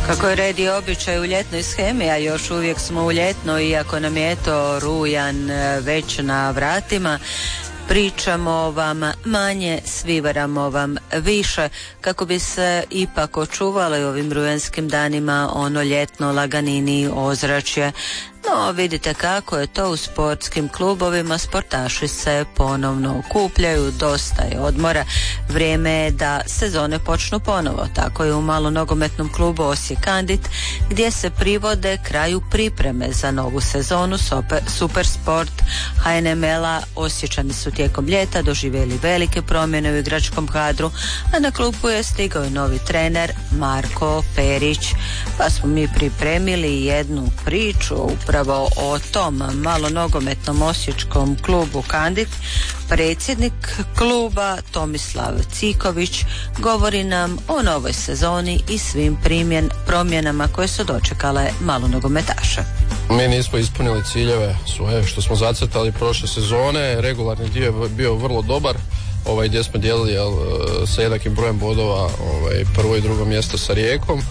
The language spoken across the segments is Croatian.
Kako je red i običaj u ljetnoj shemi, a još uvijek smo u ljetnoj, iako nam je to rujan već na vratima, pričamo vam manje, svivaramo vam više, kako bi se ipak očuvalo u ovim rujanskim danima ono ljetno laganini ozračje. No, vidite kako je to u sportskim klubovima, sportaši se ponovno okupljaju, dosta je odmora, vrijeme je da sezone počnu ponovo. Tako je u malonogometnom klubu Osijek Kandit, gdje se privode kraju pripreme za novu sezonu Supersport HNML-a. Osječani su tijekom ljeta doživjeli velike promjene u igračkom kadru, a na klubu je stigao i novi trener Marko Perić, pa smo mi pripremili jednu priču upravo o tom malonogometnom osječkom klubu Kandit. Predsjednik kluba Tomislav Ciković govori nam o novoj sezoni i svim promjenama koje su dočekale malonogometaše. Mi nismo ispunili ciljeve svoje što smo zacrtali prošle sezone. Regularni dio je bio vrlo dobar, gdje smo dijelili sa jednakim brojem bodova prvo i drugo mjesto sa Rijekom,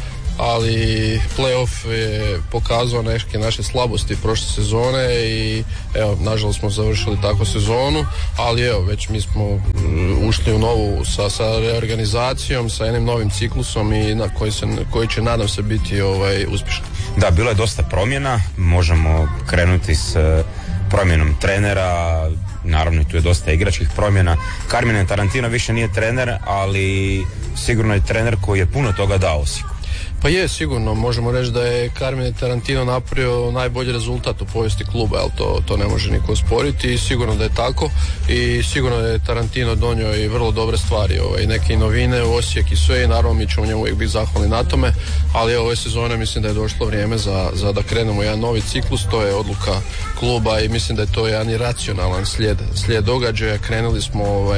ali playoff je pokazao neke naše slabosti prošle sezone i evo, nažalost smo završili takvu sezonu, ali evo, već mi smo ušli u novu sa reorganizacijom, sa jednim novim ciklusom i koji će, nadam se, biti uspješan. Da, bilo je dosta promjena, možemo krenuti s promjenom trenera, naravno tu je dosta igračkih promjena. Carmine Tarantino više nije trener, ali sigurno je trener koji je puno toga dao Osijeku. Pa je, sigurno, možemo reći da je Carmine Tarantino napravio najbolji rezultat u povijesti kluba, ali to ne može niko osporiti i sigurno da je tako i sigurno je Tarantino donio i vrlo dobre stvari, neke novine u Osijek i sve, i naravno mi ćemo njemu uvijek biti zahvalni na tome, ali ove sezone mislim da je došlo vrijeme za da krenemo jedan novi ciklus, to je odluka kluba i mislim da je to jedan racionalan slijed događaja. Krenuli smo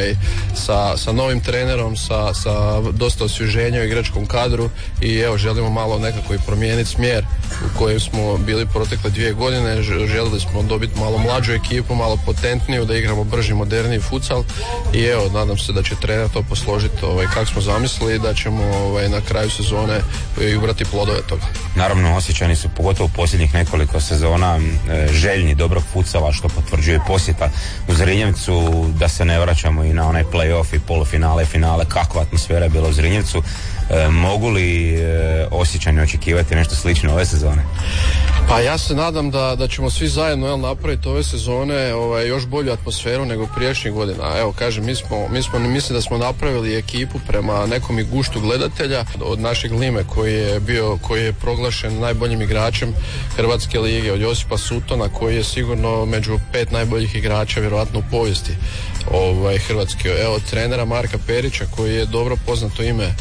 sa novim trenerom, sa dosta osvježenja u igračkom kadru i evo, želimo malo nekako i promijeniti smjer u kojem smo bili protekle 2 godine. Želili smo dobiti malo mlađu ekipu, malo potentniju, da igramo brži, moderniji futsal i evo, nadam se da će trener to posložiti kako smo zamislili i da ćemo na kraju sezone ubrati plodove toga. Naravno, Osječani su pogotovo u posljednjih nekoliko sezona željni dobrog futsala, što potvrđuje posjeta u Zrinjevcu, da se ne vraćamo i na onaj play-off i polufinale, finale, kakva atmosfera je bila u Zrinjevcu. Mogu li Osječani očekivati nešto slično ove sezone? Pa ja se nadam da ćemo svi zajedno napraviti ove sezone još bolju atmosferu nego prijašnjih godina. Evo, kažem, mislim da smo napravili ekipu prema nekom i guštu gledatelja. Od našeg Lime koji je proglašen najboljim igračem Hrvatske lige, od Josipa Sutona koji je sigurno među 5 najboljih igrača vjerojatno u povijesti Hrvatske. Evo, trenera Marka Perića koji je dobro poznato ime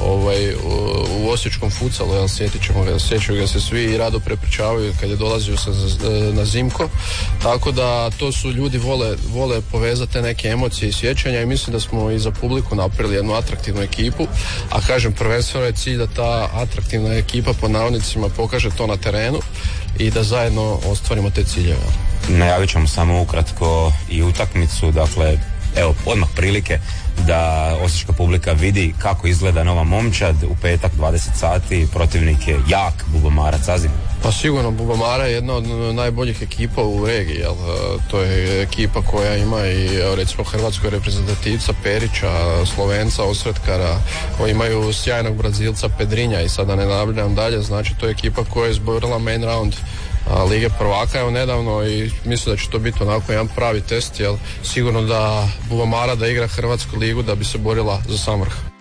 u osječkom futsalu, sjećaju ga se svi i rado prepričavaju kad je dolazio na Zimko, tako da to su ljudi vole povezati te neke emocije i sjećanja i mislim da smo i za publiku napravili jednu atraktivnu ekipu, a kažem, prvenstveno je cilj da ta atraktivna ekipa pod navodnicima pokaže to na terenu i da zajedno ostvarimo te ciljeve. Najavit ćemo samo ukratko i utakmicu, dakle evo, odmah prilike da osječka publika vidi kako izgleda nova momčad u petak 20 sati, protivnik je jak Bubamarac Azim. Pa sigurno, Bubamara je jedna od najboljih ekipa u regiji, to je ekipa koja ima i recimo hrvatskog reprezentativca Perića, Slovenca, Osretkara, koji imaju sjajnog Brazilca Pedrinja i sada ne nabljam dalje, znači to je ekipa koja je izborila main round Lige prvaka evo nedavno i mislim da će to biti onako jedan pravi test, jer sigurno da Bubamara da igra Hrvatsku ligu da bi se borila za sam vrh.